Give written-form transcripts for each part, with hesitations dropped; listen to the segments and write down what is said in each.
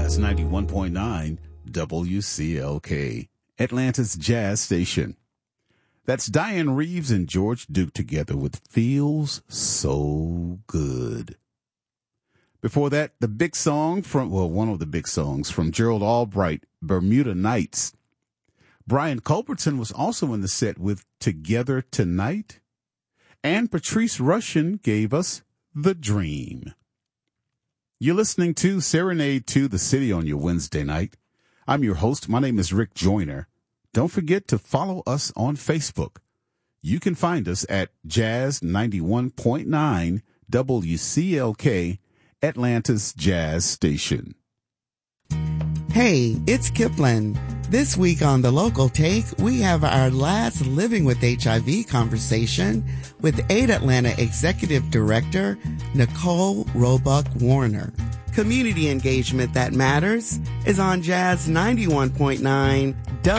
Jazz 91.9 WCLK, Atlanta's jazz station. That's Diane Reeves and George Duke together with Feels So Good. Before that, the big song one of the big songs from Gerald Albright, Bermuda Nights. Brian Culbertson was also in the set with Together Tonight. And Patrice Rushen gave us The Dream. You're listening to Serenade to the City on your Wednesday night. I'm your host. My name is Rick Joyner. Don't forget to follow us on Facebook. You can find us at Jazz 91.9 WCLK, Atlanta's jazz station. Hey, it's Kipling. This week on The Local Take, we have our last Living with HIV conversation with Aid Atlanta Executive Director Nicole Roebuck Warner. Community engagement that matters is on Jazz 91.9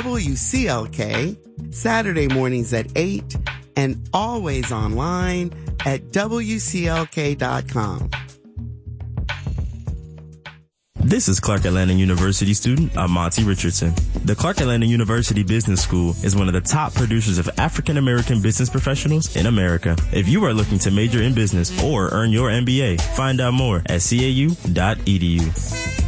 WCLK, Saturday mornings at 8, and always online at WCLK.com. This is Clark Atlanta University student Amonte Richardson. The Clark Atlanta University Business School is one of the top producers of African American business professionals in America. If you are looking to major in business or earn your MBA, find out more at cau.edu.